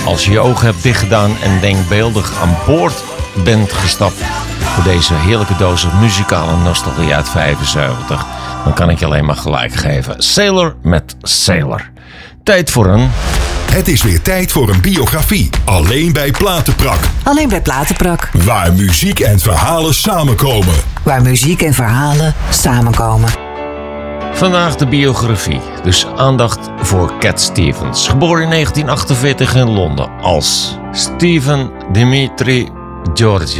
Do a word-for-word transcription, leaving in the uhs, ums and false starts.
als je je ogen hebt dichtgedaan en denkbeeldig aan boord bent gestapt voor deze heerlijke dosis muzikale nostalgie uit vijfenzeventig, dan kan ik je alleen maar gelijk geven. Sailor met Sailor. Tijd voor een... Het is weer tijd voor een biografie. Alleen bij Platenprak. Alleen bij Platenprak. Waar muziek en verhalen samenkomen. Waar muziek en verhalen samenkomen. Vandaag de biografie, dus aandacht voor Cat Stevens. Geboren in negentien achtenveertig in Londen als Stephen Dimitri George